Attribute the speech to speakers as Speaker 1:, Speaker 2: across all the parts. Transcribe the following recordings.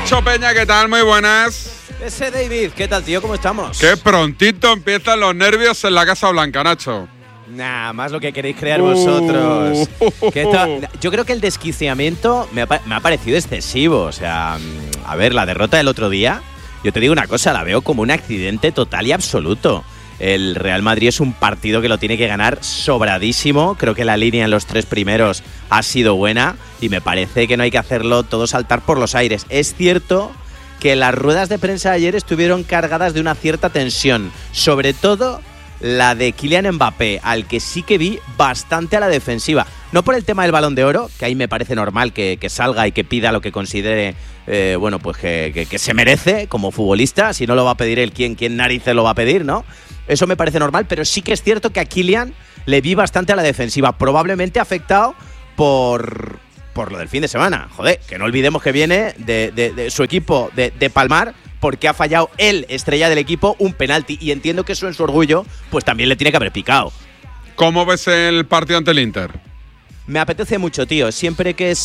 Speaker 1: Nacho Peña, ¿qué tal? Muy buenas.
Speaker 2: Ese David, ¿qué tal, tío? ¿Cómo estamos?
Speaker 1: Qué prontito empiezan los nervios en la Casa Blanca, Nacho.
Speaker 2: Nah, más lo que queréis crear vosotros. Yo creo que el desquiciamiento me ha parecido excesivo. O sea, a ver, la derrota del otro día, yo te digo una cosa, la veo como un accidente total y absoluto. El Real Madrid es un partido que lo tiene que ganar sobradísimo. Creo que la línea en los 3 primeros ha sido buena y me parece que no hay que hacerlo todo saltar por los aires. Es cierto que las ruedas de prensa de ayer estuvieron cargadas de una cierta tensión, sobre todo la de Kylian Mbappé, al que sí que vi bastante a la defensiva. No por el tema del Balón de Oro, que ahí me parece normal que salga y que pida lo que considere pues que se merece como futbolista. Si no lo va a pedir él, ¿quién narices lo va a pedir, no? Eso me parece normal, pero sí que es cierto que a Kylian le vi bastante a la defensiva, probablemente afectado por lo del fin de semana. Joder, que no olvidemos que viene de su equipo de palmar, porque ha fallado el estrella del equipo un penalti, y entiendo que eso en su orgullo pues también le tiene que haber picado.
Speaker 1: ¿Cómo ves el partido ante el Inter?
Speaker 2: Me apetece mucho, tío. Siempre que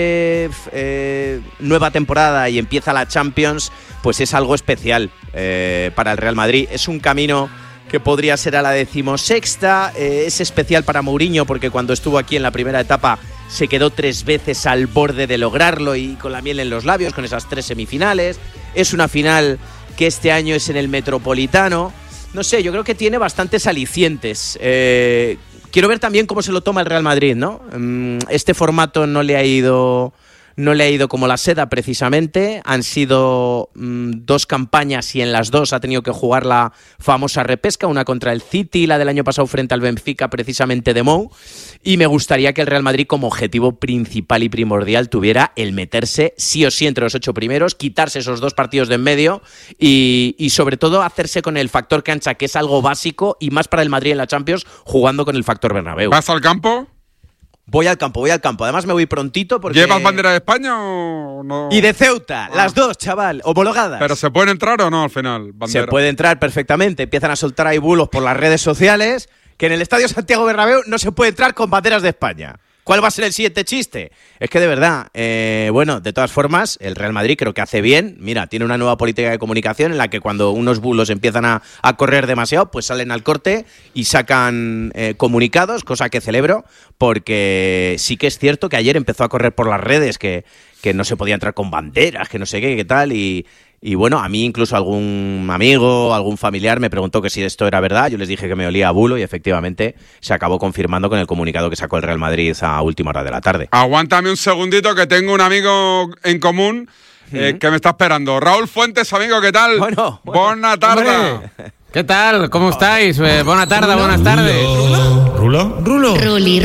Speaker 2: es nueva temporada y empieza la Champions, pues es algo especial para el Real Madrid. Es un camino que podría ser a la 16ª. Es especial para Mourinho porque cuando estuvo aquí en la primera etapa se quedó 3 veces al borde de lograrlo y con la miel en los labios, con esas 3 semifinales. Es una final que este año es en el Metropolitano. No sé, yo creo que tiene bastantes alicientes. Quiero ver también cómo se lo toma el Real Madrid, ¿no? Este formato no le ha ido como la seda, precisamente. Han sido 2 campañas y en las 2 ha tenido que jugar la famosa repesca, una contra el City, la del año pasado frente al Benfica, precisamente de Mou. Y me gustaría que el Real Madrid, como objetivo principal y primordial, tuviera el meterse sí o sí entre los 8 primeros, quitarse esos 2 partidos de en medio y sobre todo hacerse con el factor cancha, que es algo básico y más para el Madrid en la Champions, jugando con el factor Bernabéu.
Speaker 1: ¿Vas al campo?
Speaker 2: Voy al campo. Además me voy prontito porque...
Speaker 1: ¿Llevas bandera de España o no?
Speaker 2: Y de Ceuta, las 2, chaval, homologadas.
Speaker 1: ¿Pero se pueden entrar o no al final? Bandera.
Speaker 2: Se puede entrar perfectamente. Empiezan a soltar ahí bulos por las redes sociales que en el Estadio Santiago Bernabéu no se puede entrar con banderas de España. ¿Cuál va a ser el siguiente chiste? Es que de verdad, de todas formas, el Real Madrid creo que hace bien. Mira, tiene una nueva política de comunicación en la que cuando unos bulos empiezan a correr demasiado, pues salen al corte y sacan comunicados, cosa que celebro, porque sí que es cierto que ayer empezó a correr por las redes que no se podía entrar con banderas, que no sé qué tal, y bueno, a mí incluso algún amigo, algún familiar me preguntó que si esto era verdad. Yo les dije que me olía a bulo y efectivamente se acabó confirmando con el comunicado que sacó el Real Madrid a última hora de la tarde.
Speaker 1: Aguántame un segundito que tengo un amigo en común que me está esperando. Raúl Fuentes, amigo, ¿qué tal?
Speaker 2: Bueno.
Speaker 1: Buena tarde.
Speaker 3: ¿Qué tal? ¿Cómo estáis? Buena tarde, buenas tardes.
Speaker 4: ¿Rulo?
Speaker 5: Ruli.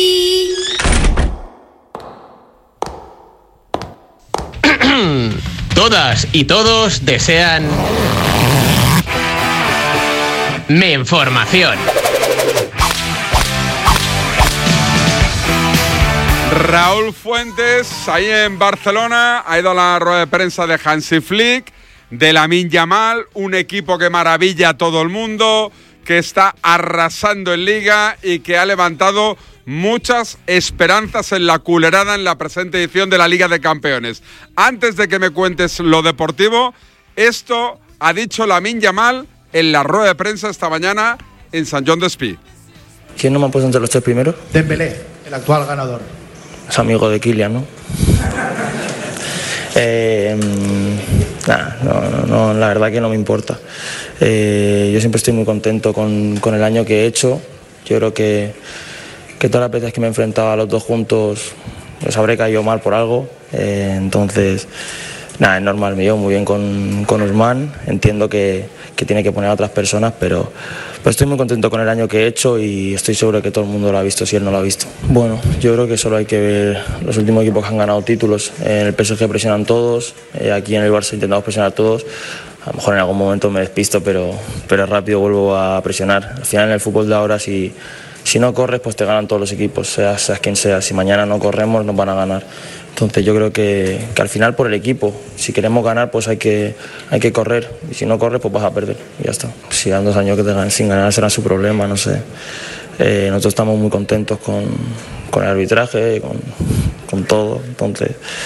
Speaker 6: Todas y todos desean Menformación.
Speaker 1: Raúl Fuentes, ahí en Barcelona, ha ido a la rueda de prensa de Hansi Flick, de Lamine Yamal, un equipo que maravilla a todo el mundo, que está arrasando en Liga y que ha levantado muchas esperanzas en la culerada en la presente edición de la Liga de Campeones. Antes de que me cuentes lo deportivo, esto ha dicho Lamine Yamal en la rueda de prensa esta mañana en Sant Joan Despí.
Speaker 7: ¿Quién no me ha puesto entre los 3 primeros?
Speaker 8: Dembélé, el actual ganador.
Speaker 7: Es amigo de Kylian, ¿no? No, la verdad que no me importa. Yo siempre estoy muy contento con el año que he hecho. Yo creo que todas las veces que me he enfrentado a los 2 juntos les habré caído mal por algo. Entonces, es normal, me llevo muy bien con Usman. Entiendo que tiene que poner a otras personas, pero estoy muy contento con el año que he hecho y estoy seguro que todo el mundo lo ha visto si él no lo ha visto. Bueno, yo creo que solo hay que ver los últimos equipos que han ganado títulos. En el PSG presionan todos, aquí en el Barça intentamos presionar todos. A lo mejor en algún momento me despisto, pero rápido vuelvo a presionar. Al final en el fútbol de ahora, si no corres, pues te ganan todos los equipos, seas quien sea. Si mañana no corremos, nos van a ganar. Entonces yo creo que al final por el equipo, si queremos ganar, pues hay que correr. Y si no corres, pues vas a perder. Y ya está. Si dan 2 años que te ganen sin ganar será su problema, no sé. Nosotros estamos muy contentos con el arbitraje, con todo. Entonces,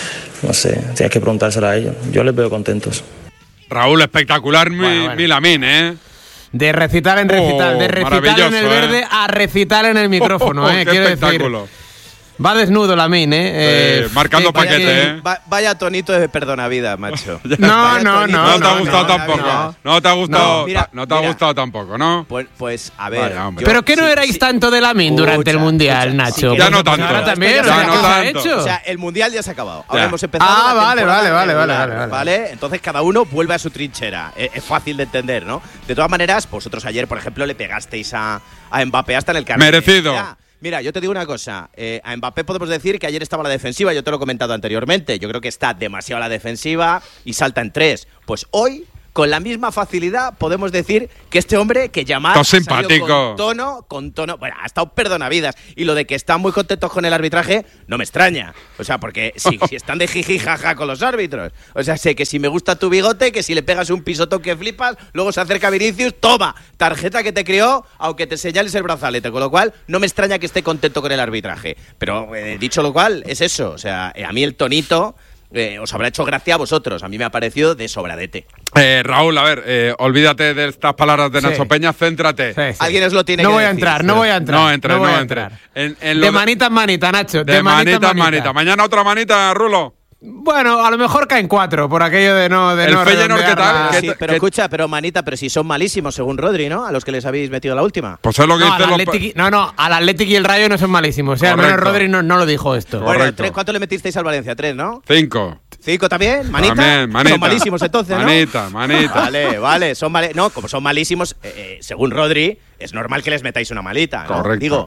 Speaker 7: no sé, tienes que preguntárselo a ellos. Yo les veo contentos.
Speaker 1: Raúl, espectacular mi Lamine, ¿eh?
Speaker 3: De recital en recital, de recital en el verde a recital en el micrófono,
Speaker 1: ¡Qué
Speaker 3: quiero
Speaker 1: espectáculo!
Speaker 3: decir. Va desnudo Lamine,
Speaker 1: marcando paquete, ¿eh?
Speaker 2: Vaya tonito de perdonavidas, macho.
Speaker 3: No
Speaker 1: te ha gustado tampoco. No te ha gustado,
Speaker 2: mira,
Speaker 1: no te ha gustado tampoco, ¿no?
Speaker 2: Pues a ver.
Speaker 1: Vaya, hombre.
Speaker 3: ¿Pero qué no erais tanto de Lamine durante el Mundial, Nacho?
Speaker 1: Ya no
Speaker 3: Pues
Speaker 1: tanto.
Speaker 3: ahora también,
Speaker 1: Ya
Speaker 3: ¿qué
Speaker 1: no
Speaker 3: os ha
Speaker 1: tanto.
Speaker 3: hecho?
Speaker 2: O sea, el Mundial ya se ha acabado. Ahora
Speaker 1: Ya.
Speaker 2: hemos empezado
Speaker 3: Ah,
Speaker 2: la
Speaker 3: vale,
Speaker 2: temporada
Speaker 3: vale.
Speaker 2: regular, ¿vale? Entonces cada uno vuelve a su trinchera. Es fácil de entender, ¿no? De todas maneras, vosotros ayer, por ejemplo, le pegasteis a Mbappé hasta en el carnet.
Speaker 1: Merecido.
Speaker 2: Mira, yo te digo una cosa. A Mbappé podemos decir que ayer estaba a la defensiva. Yo te lo he comentado anteriormente. Yo creo que está demasiado a la defensiva y salta en 3. Pues hoy, con la misma facilidad, podemos decir que este hombre, que Yamal,
Speaker 1: Está simpático.
Speaker 2: con tono, bueno, ha estado perdonavidas. Y lo de que están muy contentos con el arbitraje, no me extraña. O sea, porque si están de jiji jaja con los árbitros. O sea, sé que si me gusta tu bigote, que si le pegas un pisotón que flipas, luego se acerca Vinicius, toma, tarjeta que te crió, aunque te señales el brazalete. Con lo cual, no me extraña que esté contento con el arbitraje. Pero, dicho lo cual, es eso. O sea, a mí el tonito os habrá hecho gracia a vosotros. A mí me ha parecido de sobradete.
Speaker 1: Raúl, a ver, olvídate de estas palabras de Nacho Peña, céntrate.
Speaker 3: Sí.
Speaker 2: Alguien os lo tiene
Speaker 3: No
Speaker 2: que
Speaker 3: voy a
Speaker 2: decir.
Speaker 3: entrar, no voy a entrar.
Speaker 1: No entres.
Speaker 3: De manita en manita, Nacho.
Speaker 1: De manita en manita. Mañana otra manita, Rulo.
Speaker 3: Bueno, a lo mejor caen 4 por aquello de no.
Speaker 1: El Feyenoord, ¿qué tal?
Speaker 2: Sí, pero escucha, pero manita, pero si son malísimos según Rodri, ¿no? A los que les habéis metido la última.
Speaker 1: Pues es lo que dicen
Speaker 3: al Athletic y el Rayo no son malísimos. O sea, al menos
Speaker 1: Correcto.
Speaker 3: Rodri no lo dijo esto.
Speaker 1: Correcto.
Speaker 2: Bueno, 3, ¿cuánto le metisteis al Valencia? 3, ¿no?
Speaker 1: 5.
Speaker 2: 5 también, manita.
Speaker 1: También, manita.
Speaker 2: Son malísimos entonces, ¿no?
Speaker 1: Manita.
Speaker 2: Vale, no, como son malísimos, según Rodri, es normal que les metáis una malita, ¿no?
Speaker 1: Correcto.
Speaker 2: Digo,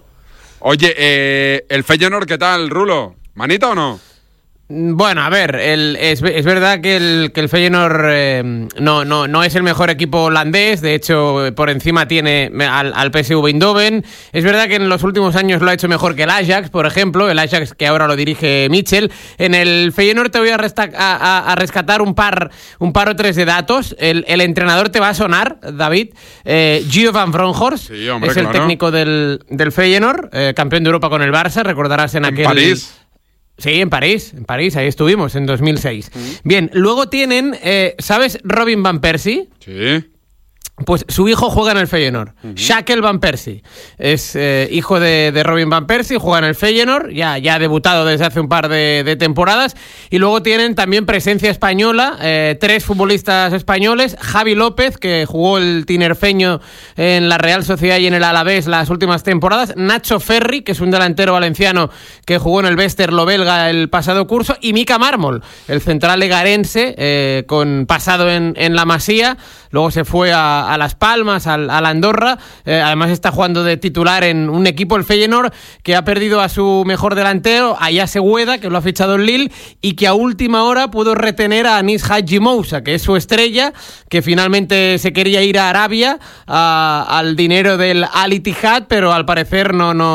Speaker 1: Oye, ¿el Feyenoord qué tal, Rulo? ¿Manita o no?
Speaker 3: Bueno, a ver, es verdad que el Feyenoord no es el mejor equipo holandés. De hecho, por encima tiene al PSV Eindhoven. Es verdad que en los últimos años lo ha hecho mejor que el Ajax, por ejemplo. El Ajax que ahora lo dirige Mitchell. En el Feyenoord te voy a rescatar un par o tres de datos. El entrenador te va a sonar, David. Gio van Bronckhorst.
Speaker 1: Sí, hombre,
Speaker 3: es el técnico del Feyenoord, campeón de Europa con el Barça. Recordarás en aquel...
Speaker 1: París.
Speaker 3: Sí, en París, ahí estuvimos, en 2006. Bien, luego tienen, ¿sabes Robin Van Persie?
Speaker 1: Sí.
Speaker 3: Pues su hijo juega en el Feyenoord, Shackle Van Persie. Es hijo de Robin Van Persie, juega en el Feyenoord, ya ha debutado desde hace un par de temporadas. Y luego tienen también presencia española, 3 futbolistas españoles. Javi López, que jugó el tinerfeño en la Real Sociedad y en el Alavés las últimas temporadas. Nacho Ferri, que es un delantero valenciano que jugó en el Westerlo belga el pasado curso. Y Mika Mármol, el central legarense, con pasado en la Masía. Luego se fue a Las Palmas, a la Andorra. Además está jugando de titular en un equipo, el Feyenoord, que ha perdido a su mejor delantero, a Yase Gueda, que lo ha fichado el Lille, y que a última hora pudo retener a Anis Hadji Moussa, que es su estrella, que finalmente se quería ir a Arabia al dinero del Al Ittihad, pero al parecer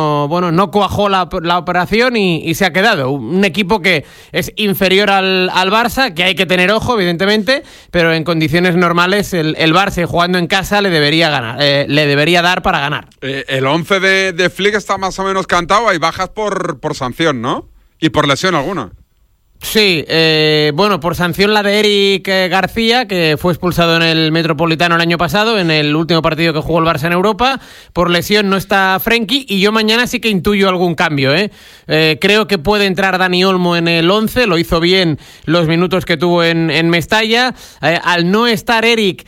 Speaker 3: no cuajó la operación y se ha quedado. Un equipo que es inferior al Barça, que hay que tener ojo, evidentemente, pero en condiciones normales el Barça, jugando en casa, le debería dar para ganar.
Speaker 1: El 11 de Flick está más o menos cantado. Hay bajas por sanción, ¿no? Y por lesión alguna.
Speaker 3: Sí, por sanción la de Eric García, que fue expulsado en el Metropolitano el año pasado, en el último partido que jugó el Barça en Europa. Por lesión no está Frenkie, y yo mañana sí que intuyo algún cambio. Creo que puede entrar Dani Olmo en el 11, lo hizo bien los minutos que tuvo en Mestalla. Al no estar Eric,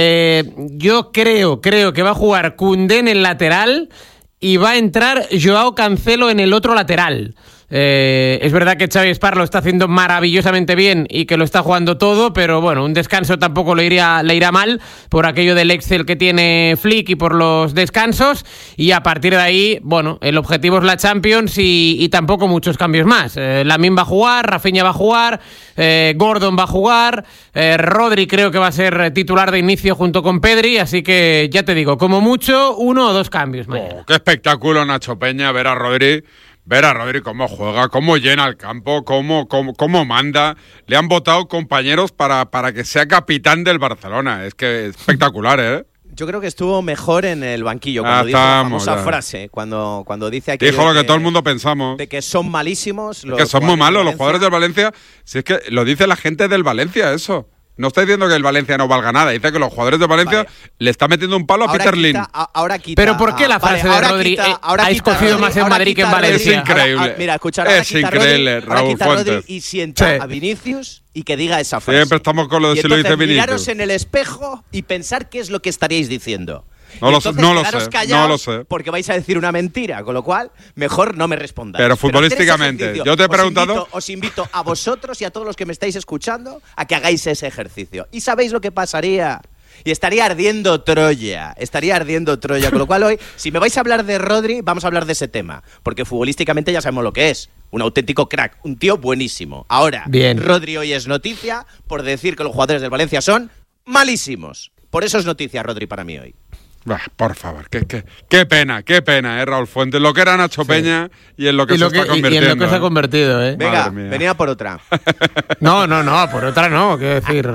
Speaker 3: yo creo que va a jugar Koundé en el lateral y va a entrar Joao Cancelo en el otro lateral. Es verdad que Xavi Espar lo está haciendo maravillosamente bien y que lo está jugando todo, pero bueno, un descanso tampoco le irá mal por aquello del Excel que tiene Flick y por los descansos, y a partir de ahí, bueno, el objetivo es la Champions y tampoco muchos cambios más. Lamine va a jugar, Rafinha va a jugar, Gordon va a jugar, Rodri creo que va a ser titular de inicio junto con Pedri, así que ya te digo, como mucho 1 o 2 cambios mañana.
Speaker 1: Qué espectáculo, Nacho Peña, ver a Rodri cómo juega, cómo llena el campo, cómo manda. Le han votado compañeros para que sea capitán del Barcelona. Es que es espectacular, ¿eh?
Speaker 2: Yo creo que estuvo mejor en el banquillo cuando dijo la famosa frase, cuando dice aquí
Speaker 1: dijo lo que todo el mundo pensamos.
Speaker 2: De que son malísimos.
Speaker 1: Que son muy malos los jugadores del Valencia. Si es que lo dice la gente del Valencia, eso. No está diciendo que el Valencia no valga nada. Dice que los jugadores de Valencia le está metiendo un palo a Peter Lim.
Speaker 3: Pero ¿por qué la frase de Rodri ha escogido más en Madrid que en Valencia?
Speaker 1: Es increíble.
Speaker 2: Mira, escuchar,
Speaker 1: es increíble, Raúl Fuentes.
Speaker 2: Y sienta a Vinicius y que diga esa frase.
Speaker 1: Siempre estamos con lo de si lo dice Vinicius.
Speaker 2: Miraros en el espejo y pensar qué es lo que estaríais diciendo.
Speaker 1: No lo sé.
Speaker 2: Porque vais a decir una mentira, con lo cual mejor no me respondáis.
Speaker 1: Pero futbolísticamente, yo te he preguntado.
Speaker 2: Os invito a vosotros y a todos los que me estáis escuchando a que hagáis ese ejercicio. ¿Y sabéis lo que pasaría? Y estaría ardiendo Troya, con lo cual hoy, si me vais a hablar de Rodri, vamos a hablar de ese tema, porque futbolísticamente ya sabemos lo que es, un auténtico crack, un tío buenísimo. Ahora, Rodri hoy es noticia por decir que los jugadores del Valencia son malísimos. Por eso es noticia Rodri para mí hoy.
Speaker 1: Por favor, qué pena, Raúl Fuentes. Lo que era Nacho Peña y en lo que se está convirtiendo.
Speaker 3: Y en lo que se ha convertido,
Speaker 2: Venga, venía por otra.
Speaker 3: No, por otra no, quiero decir.